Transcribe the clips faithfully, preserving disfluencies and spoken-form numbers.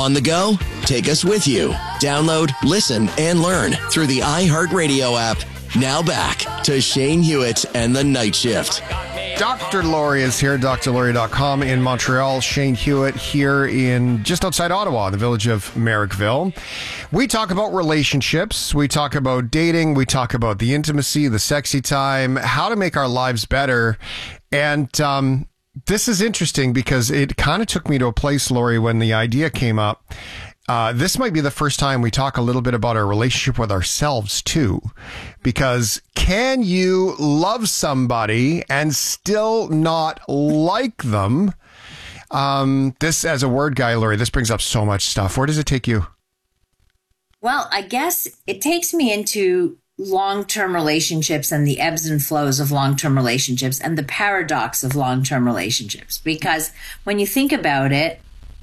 On the go? Take us with you. Download, listen, and learn through the iHeartRadio app. Now back to Shane Hewitt and the Night Shift. Doctor Laurie is here, D R Laurie dot com in Montreal. Shane Hewitt here in just outside Ottawa, the village of Merrickville. We talk about relationships. We talk about dating. We talk about the intimacy, the sexy time, how to make our lives better. And um, this is interesting because it kind of took me to a place, Laurie, when the idea came up. Uh, this might be the first time we talk a little bit about our relationship with ourselves, too, because can you love somebody and still not like them? Um, this, as a word guy, Laurie, this brings up so much stuff. Where does it take you? Well, I guess it takes me into long-term relationships and the ebbs and flows of long-term relationships and the paradox of long-term relationships. Because when you think about it,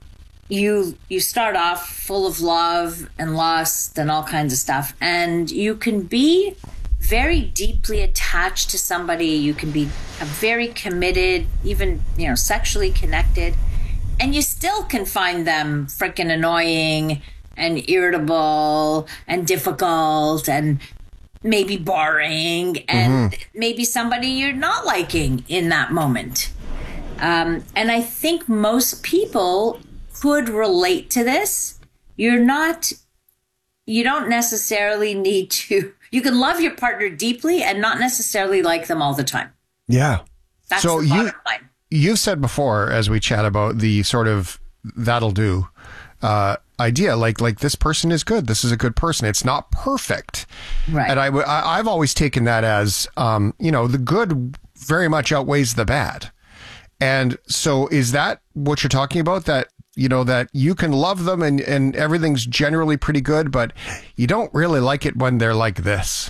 You you start off full of love and lust and all kinds of stuff, and you can be very deeply attached to somebody. You can be very committed, even, you know, sexually connected, and you still can find them freaking annoying and irritable and difficult and maybe boring and mm-hmm. maybe somebody you're not liking in that moment. Um, and I think most people could relate to this. You're not, you don't necessarily need to, you can love your partner deeply and not necessarily like them all the time. Yeah. That's so the bottom you, line. You've said before, as we chat about the sort of that'll do uh, idea, like, like this person is good. This is a good person. It's not perfect. Right. And I, I, I've always taken that as, um, you know, the good very much outweighs the bad. And so is that what you're talking about? That, you know, that you can love them and, and everything's generally pretty good, but you don't really like it when they're like this.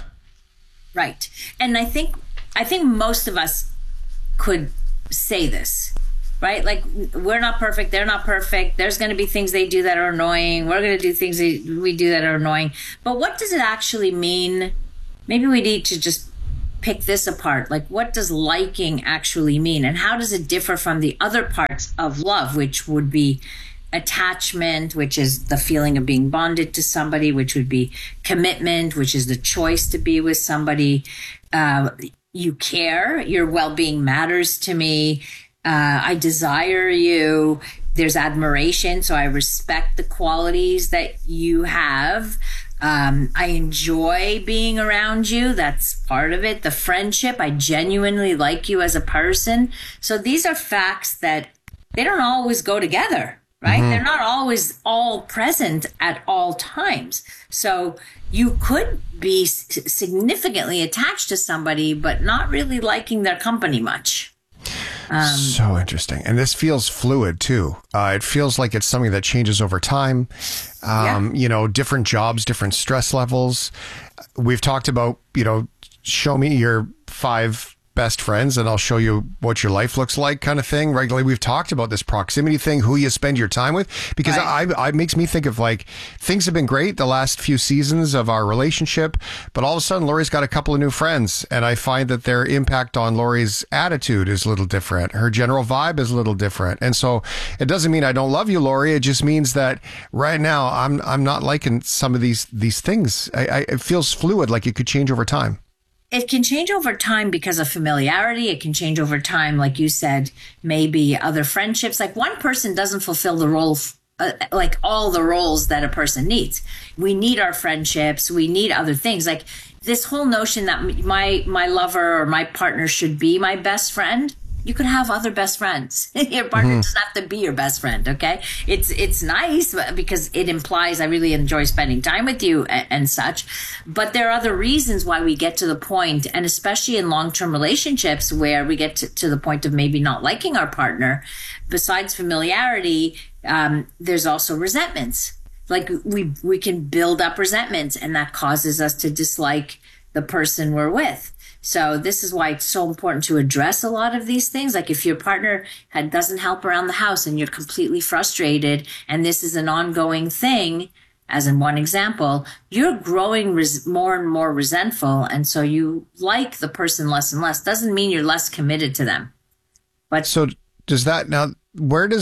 Right. And I think, I think most of us could say this, right? Like, we're not perfect. They're not perfect. There's going to be things they do that are annoying. We're going to do things that we do that are annoying. But what does it actually mean? Maybe we need to just pick this apart. Like, what does liking actually mean? And how does it differ from the other parts of love, which would be attachment, which is the feeling of being bonded to somebody, which would be commitment, which is the choice to be with somebody. Uh, you care, your well-being matters to me. Uh, I desire you. There's admiration. So I respect the qualities that you have. Um, I enjoy being around you. That's part of it. The friendship, I genuinely like you as a person. So these are facts that they don't always go together, right? Mm-hmm. They're not always all present at all times. So you could be s- significantly attached to somebody, but not really liking their company much. Um, so interesting. And this feels fluid too. Uh, it feels like it's something that changes over time. Um, yeah. You know, different jobs, different stress levels. We've talked about, you know, show me your five best friends and I'll show you what your life looks like kind of thing. Regularly, we've talked about this proximity thing, who you spend your time with, because right. I, I it makes me think of like things have been great the last few seasons of our relationship, but all of a sudden Laurie's got a couple of new friends and I find that their impact on Laurie's attitude is a little different. Her general vibe is a little different. And so it doesn't mean I don't love you, Laurie. It just means that right now I'm I'm not liking some of these these things. I, I, it feels fluid, like it could change over time. It can change over time because of familiarity. It can change over time, like you said, maybe other friendships. Like, one person doesn't fulfill the role, uh, like all the roles that a person needs. We need our friendships. We need other things. Like, this whole notion that my my lover or my partner should be my best friend. You could have other best friends. Your partner mm-hmm. doesn't have to be your best friend, okay? It's it's nice because it implies I really enjoy spending time with you and, and such. But there are other reasons why we get to the point, and especially in long-term relationships where we get to, to the point of maybe not liking our partner. Besides familiarity, um, there's also resentments. Like, we we can build up resentments, and that causes us to dislike the person we're with. So this is why it's so important to address a lot of these things. Like, if your partner had, doesn't help around the house and you're completely frustrated and this is an ongoing thing, as in one example, you're growing res- more and more resentful. And so you like the person less and less. Doesn't mean you're less committed to them. But so does that now, where does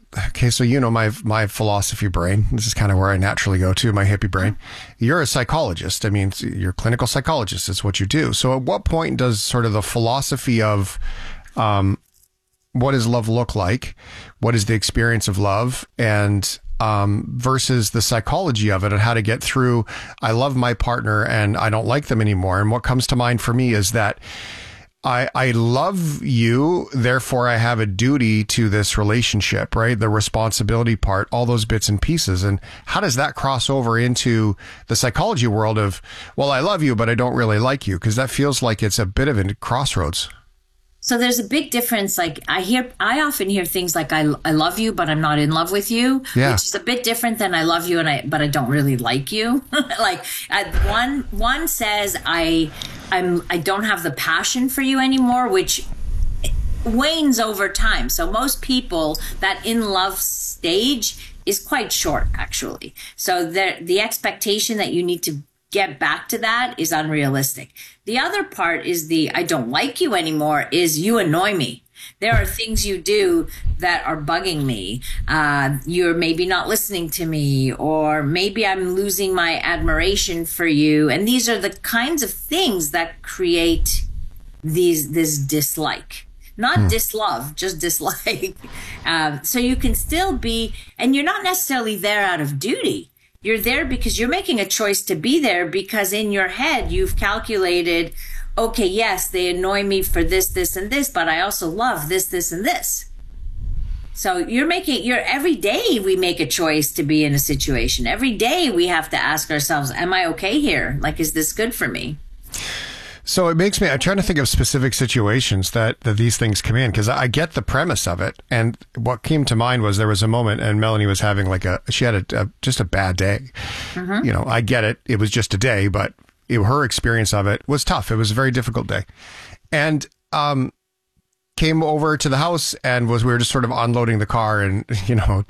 okay, so you know my my philosophy brain. This is kind of where I naturally go to, my hippie brain. You're a psychologist. I mean, you're a clinical psychologist. It's what you do. So at what point does sort of the philosophy of um, what does love look like? What is the experience of love? And um, versus the psychology of it and how to get through, I love my partner and I don't like them anymore. And what comes to mind for me is that I, I love you, therefore I have a duty to this relationship, right? The responsibility part, all those bits and pieces. And how does that cross over into the psychology world of, well, I love you, but I don't really like you? Because that feels like it's a bit of a crossroads. So there's a big difference. Like I hear, I often hear things like, I, I love you, but I'm not in love with you, yeah. which is a bit different than I love you, and I, but I don't really like you. Like uh, one, one says I, I'm, I don't have the passion for you anymore, which wanes over time. So most people, that in love stage is quite short, actually. So the, the expectation that you need to get back to that is unrealistic. The other part is the I don't like you anymore is you annoy me. There are things you do that are bugging me. Uh, you're maybe not listening to me, or maybe I'm losing my admiration for you. And these are the kinds of things that create these this dislike. Not hmm. dislove, just dislike. Uh, so you can still be, and you're not necessarily there out of duty. You're there because you're making a choice to be there, because in your head you've calculated, okay, yes, they annoy me for this, this, and this, but I also love this, this, and this. So you're making, you're every day we make a choice to be in a situation. Every day we have to ask ourselves, am I okay here? Like, is this good for me? So it makes me, I'm trying to think of specific situations that, that these things come in, because I get the premise of it. And what came to mind was there was a moment and Melanie was having like a, she had a, a just a bad day. Mm-hmm. You know, I get it. It was just a day, but it, her experience of it was tough. It was a very difficult day. And, um, came over to the house and was, we were just sort of unloading the car and, you know,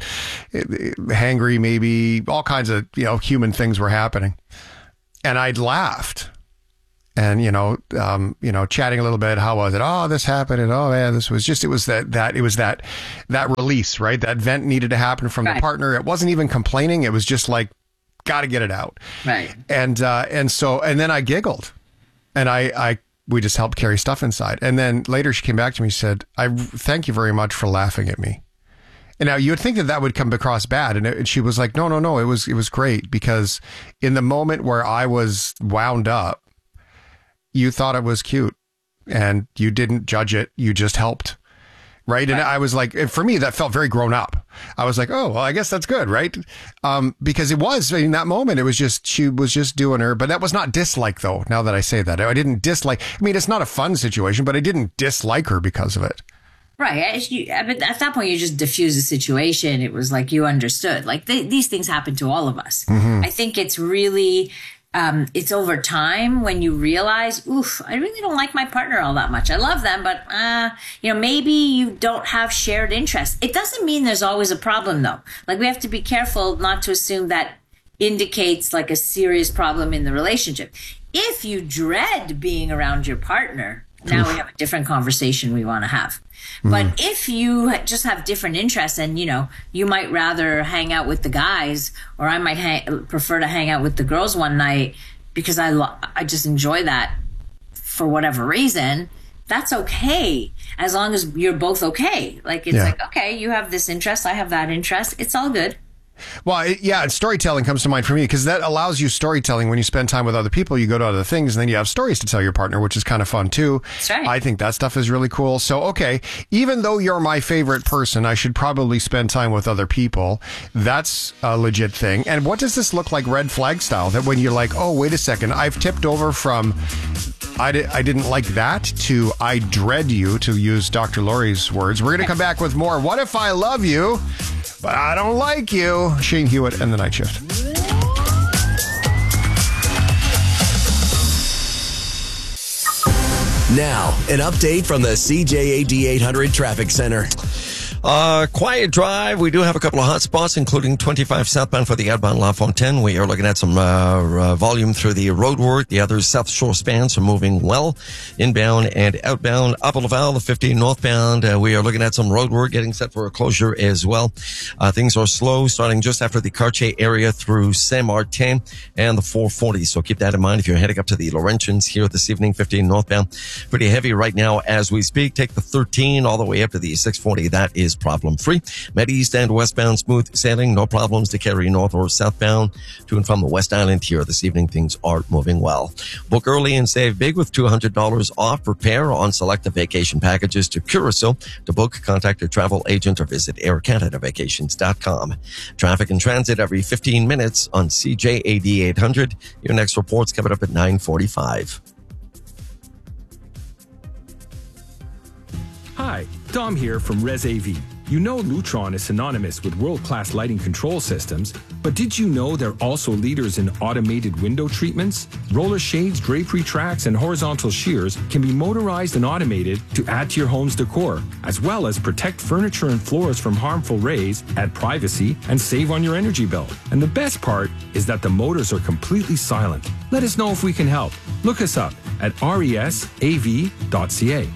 hangry, maybe all kinds of, you know, human things were happening. And I'd laughed. And, you know, um, you know, chatting a little bit. How was it? Oh, this happened. And oh, yeah, this was just, it was that, that, it was that, that release, right? That vent needed to happen from right. the partner. It wasn't even complaining. It was just like, got to get it out. Right. And, uh, and so, and then I giggled and I, I, we just helped carry stuff inside. And then later she came back to me and said, I thank you very much for laughing at me. And now you would think that that would come across bad. And, it, and she was like, no, no, no, it was, it was great, because in the moment where I was wound up, you thought it was cute and you didn't judge it. You just helped. Right. right. And I was like, for me, that felt very grown up. I was like, oh, well, I guess that's good. Right. Um, because it was in that moment, it was just, she was just doing her, but that was not dislike though. Now that I say that, I didn't dislike, I mean, it's not a fun situation, but I didn't dislike her because of it. Right. But at that point, you just diffuse the situation. It was like you understood. Like they, these things happen to all of us. Mm-hmm. I think it's really... Um, it's over time when you realize, oof, I really don't like my partner all that much. I love them, but, uh, you know, maybe you don't have shared interests. It doesn't mean there's always a problem, though. Like, we have to be careful not to assume that indicates like a serious problem in the relationship. If you dread being around your partner, now we have a different conversation we want to have. Mm. But if you just have different interests and, you know, you might rather hang out with the guys, or I might ha- prefer to hang out with the girls one night because I, lo- I just enjoy that for whatever reason, that's okay. As long as you're both okay. Like, it's yeah. like, okay, you have this interest, I have that interest. It's all good. Well, it, yeah, and storytelling comes to mind for me, because that allows you storytelling when you spend time with other people. You go to other things and then you have stories to tell your partner, which is kind of fun too. That's right. I think that stuff is really cool. So, okay, even though you're my favorite person, I should probably spend time with other people. That's a legit thing. And what does this look like red flag style? That when you're like, oh, wait a second, I've tipped over from I, di- I didn't like that to I dread you, to use Doctor Laurie's words. We're going to come back with more. What if I love you, but I don't like you? Shane Hewitt and the Night Shift. Now, an update from the C J A D eight hundred Traffic Center. Uh, quiet drive. We do have a couple of hot spots, including twenty-five southbound for the outbound La Fontaine. We are looking at some uh, uh, volume through the roadwork. The other South Shore spans are moving well. Inbound and outbound. Up Laval, the fifteen northbound. Uh, we are looking at some roadwork getting set for a closure as well. Uh, things are slow starting just after the Cartier area through Saint-Martin and the four forty. So keep that in mind if you're heading up to the Laurentians here this evening, fifteen northbound. Pretty heavy right now as we speak. Take the thirteen all the way up to the six forty. That is problem free. Med East and westbound smooth sailing. No problems to carry north or southbound to and from the West Island here this evening. Things are moving well. Book early and save big with two hundred dollars off repair on selected vacation packages to Curacao. To book, contact your travel agent or visit air canada vacations dot com. Traffic and transit every fifteen minutes on C J A D eight hundred. Your next report's coming up at nine forty-five. Hi, Dom here from Res A V. You know Lutron is synonymous with world-class lighting control systems, but did you know they're also leaders in automated window treatments? Roller shades, drapery tracks, and horizontal shears can be motorized and automated to add to your home's decor, as well as protect furniture and floors from harmful rays, add privacy, and save on your energy bill. And the best part is that the motors are completely silent. Let us know if we can help. Look us up at resav dot c a.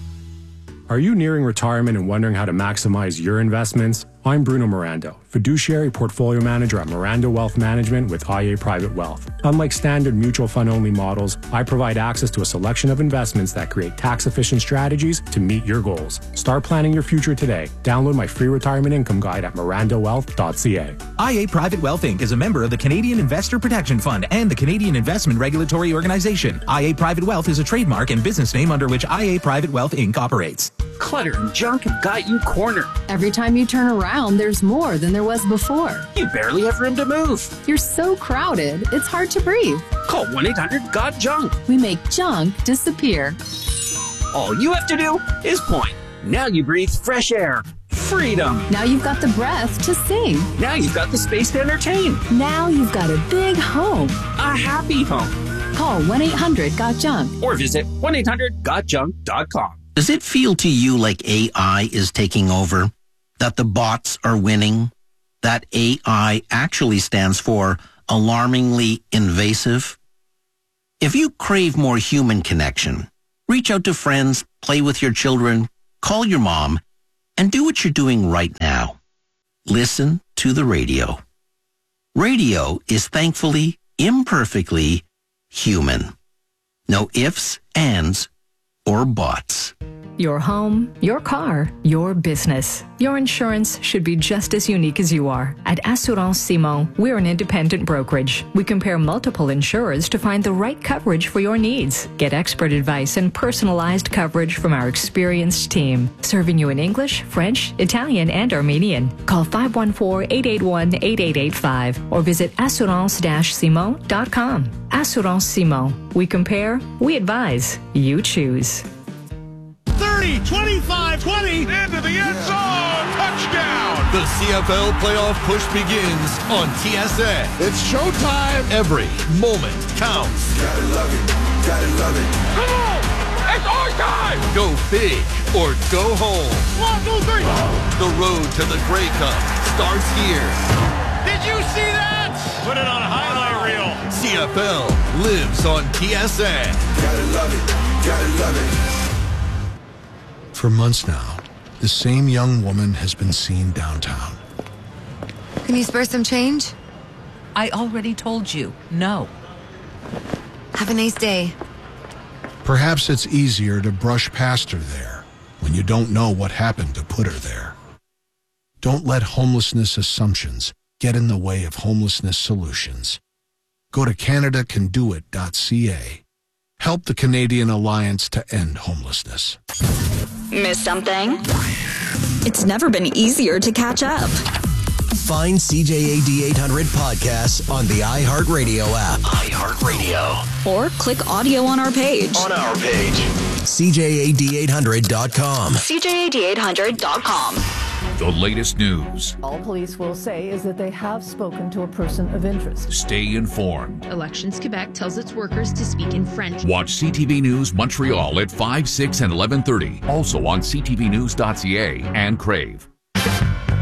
Are you nearing retirement and wondering how to maximize your investments? I'm Bruno Mirando, fiduciary portfolio manager at Mirando Wealth Management with I A Private Wealth. Unlike standard mutual fund only models, I provide access to a selection of investments that create tax-efficient strategies to meet your goals. Start planning your future today. Download my free retirement income guide at mirando wealth dot c a. I A Private Wealth Incorporated is a member of the Canadian Investor Protection Fund and the Canadian Investment Regulatory Organization. I A Private Wealth is a trademark and business name under which I A Private Wealth Incorporated operates. Clutter and junk have got you cornered. Every time you turn around, there's more than there was before. You barely have room to move. You're so crowded, it's hard to breathe. Call one eight hundred got junk. We make junk disappear. All you have to do is point. Now you breathe fresh air. Freedom. Now you've got the breath to sing. Now you've got the space to entertain. Now you've got a big home. A happy home. Call one eight hundred got junk. Or visit one eight hundred got junk dot com. Does it feel to you like A I is taking over? That the bots are winning? That A I actually stands for alarmingly invasive? If you crave more human connection, reach out to friends, play with your children, call your mom, and do what you're doing right now. Listen to the radio. Radio is thankfully, imperfectly human. No ifs, ands, or buts. Your home, your car, your business. Your insurance should be just as unique as you are. At Assurance Simon, we're an independent brokerage. We compare multiple insurers to find the right coverage for your needs. Get expert advice and personalized coverage from our experienced team, serving you in English, French, Italian, and Armenian. Call five one four, eight eight one, eight eight eight five or visit assurance dash simon dot com. Assurance Simon. We compare, we advise, you choose. thirty, twenty-five, twenty, into the end zone, touchdown! The C F L playoff push begins on T S N. It's showtime! Every moment counts. Gotta love it, gotta love it. Come on! It's our time! Go big or go home. One, two, three! The road to the Grey Cup starts here. Did you see that? Put it on a highlight reel. C F L lives on T S N. Gotta love it, gotta love it. For months now, the same young woman has been seen downtown. Can you spare some change? I already told you, no. Have a nice day. Perhaps it's easier to brush past her there when you don't know what happened to put her there. Don't let homelessness assumptions get in the way of homelessness solutions. Go to canada can do it dot c a. Help the Canadian Alliance to End Homelessness. Miss something? It's never been easier to catch up. Find C J A D eight hundred podcasts on the iHeartRadio app. iHeartRadio. Or click audio on our page. On our page. C J A D eight hundred dot com. C J A D eight hundred dot com. The latest news. All police will say is that they have spoken to a person of interest. Stay informed. Elections Quebec tells its workers to speak in French. Watch C T V News Montreal at five, six, and eleven thirty. Also on c t v news dot c a and Crave.